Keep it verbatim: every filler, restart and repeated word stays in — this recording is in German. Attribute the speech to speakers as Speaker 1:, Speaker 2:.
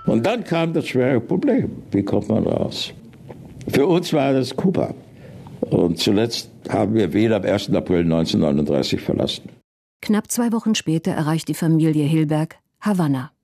Speaker 1: Und dann kam das schwere Problem. Wie kommt man raus? Für uns war das Kuba. Und zuletzt haben wir Wien am ersten April neunzehnhundertneununddreißig verlassen.
Speaker 2: Knapp zwei Wochen später erreicht die Familie Hilberg Havanna.